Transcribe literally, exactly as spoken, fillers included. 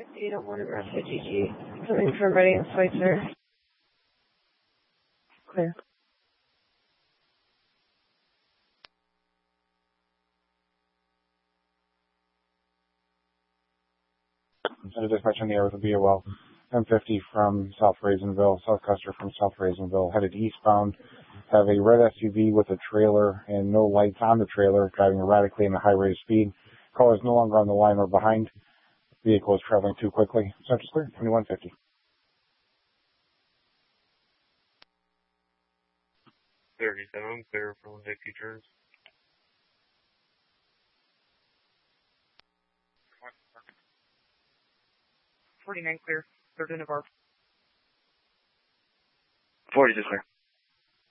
eight oh one Nebraska G G. Coming from Reading Schweitzer. Clear. Center dispatch on the air with a B O L. M fifty from South Raisinville, South Custer from South Raisinville, headed eastbound. Have a red S U V with a trailer and no lights on the trailer, driving erratically in a high rate of speed. Caller is no longer on the line or behind. Vehicle is traveling too quickly. Central clear, twenty-one fifty. thirty-seven, clear for Dixie turns. forty-nine clear, third in of our. forty-two clear.